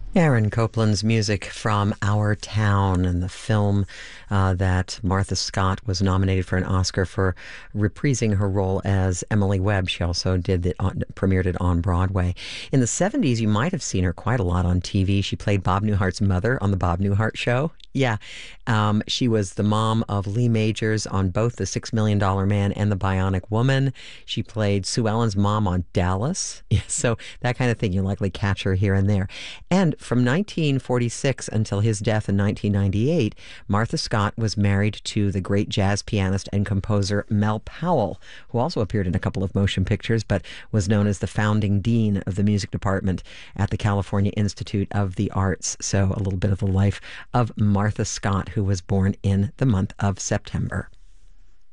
Aaron Copland's music from Our Town and the film that Martha Scott was nominated for an Oscar for reprising her role as Emily Webb. She also premiered it on Broadway. In the 70s, you might have seen her quite a lot on TV. She played Bob Newhart's mother on The Bob Newhart Show. Yeah. She was the mom of Lee Majors on both The $6 Million Man and The Bionic Woman. She played Sue Ellen's mom on Dallas. Yeah, so that kind of thing, you'll likely catch her here and there. And from 1946 until his death in 1998, Martha Scott was married to the great jazz pianist and composer Mel Powell, who also appeared in a couple of motion pictures, but was known as the founding dean of the music department at the California Institute of the Arts. So a little bit of the life of Martha Scott, who was born in the month of September.